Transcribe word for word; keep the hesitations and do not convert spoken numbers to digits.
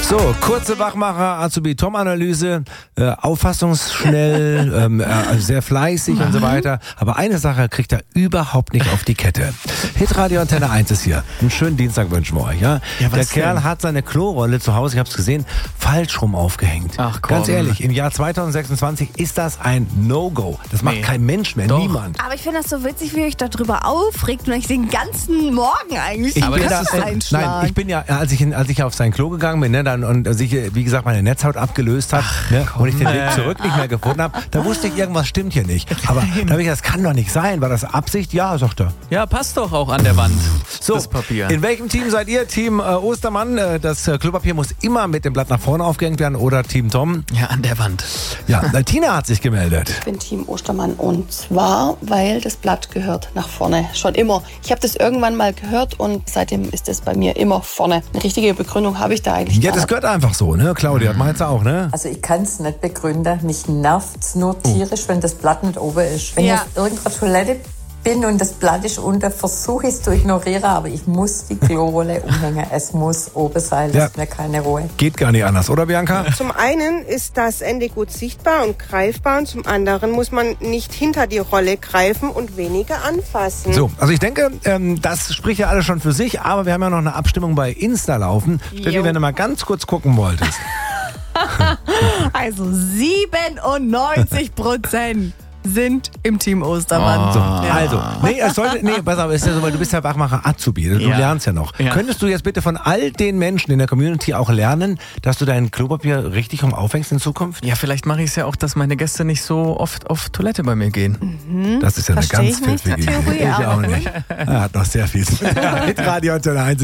So, kurze Wachmacher, Azubi-Tom-Analyse, äh, auffassungsschnell, ähm, äh, sehr fleißig und so weiter. Aber eine Sache kriegt er überhaupt nicht auf die Kette. Hitradio Antenne eins ist hier. Einen schönen Dienstag wünschen wir euch. Ja? Ja, Der was Kerl denn? hat seine Klorolle zu Hause, ich habe es gesehen, falsch rum aufgehängt. Ach, komm. Ganz ehrlich, im Jahr zwanzig sechsundzwanzig ist das ein No-Go. Das macht Nee. kein Mensch mehr, Doch. niemand. Aber ich finde das so witzig, wie ihr euch darüber aufregt und euch den ganzen Morgen eigentlich Aber die das Köpfe ist- einschlagen. Nein, ich bin ja, als ich, in, als ich auf sein Klo gegangen bin, ne, dann, und sich, wie gesagt, meine Netzhaut abgelöst hat, ne, und ich den Weg zurück nicht mehr gefunden habe, da wusste ich, irgendwas stimmt hier nicht. Aber da habe ich gesagt, das kann doch nicht sein. War das Absicht? Ja, sagt er. Ja, passt doch auch an der Wand. So, das Papier. in welchem Team seid ihr? Team äh, Ostermann, äh, das äh, Klopapier muss immer mit dem Blatt nach vorne aufgehängt werden, oder Team Tom? Ja, an der Wand. Ja, äh, Tina hat sich gemeldet. Ich bin Team Ostermann und zwar, weil das Blatt gehört nach vorne. Schon immer. Ich habe das irgendwann mal gehört und seitdem ist es bei mir immer vorne. Eine richtige Begründung habe ich da eigentlich Ja, gar das nicht. gehört einfach so, ne? Claudia, meinst du auch, ne? Also ich kann es nicht begründen. Mich nervt's nur tierisch, wenn das Blatt nicht oben ist. Wenn Ja. ich auf irgendeiner Toilette bin und das Blatt ist unter, versuche ich es zu ignorieren, aber ich muss die Klorolle umhängen. Es muss oben sein, lässt Ja. mir keine Ruhe. Geht gar nicht anders, oder Bianca? Zum einen ist das Ende gut sichtbar und greifbar und zum anderen muss man nicht hinter die Rolle greifen und weniger anfassen. So, also ich denke, ähm, das spricht ja alles schon für sich, aber wir haben ja noch eine Abstimmung bei Insta laufen. Steffi, Jo. wenn du mal ganz kurz gucken wolltest. Also siebenundneunzig Prozent sind im Team Ostermann. So, Ja. also, nee, es sollte, nee, pass auf, ist ja so, weil du bist ja Wachmacher Azubi, du Ja. lernst ja noch. Ja. Könntest du jetzt bitte von all den Menschen in der Community auch lernen, dass du dein Klopapier richtig rum aufhängst in Zukunft? Ja, vielleicht mache ich es ja auch, dass meine Gäste nicht so oft auf Toilette bei mir gehen. Das ist ja eine Versteh ganz ich nicht, die pfiffige Idee. Theorie, Ich aber auch nicht. Er hat noch sehr viel. Mit Radio Antenne eins.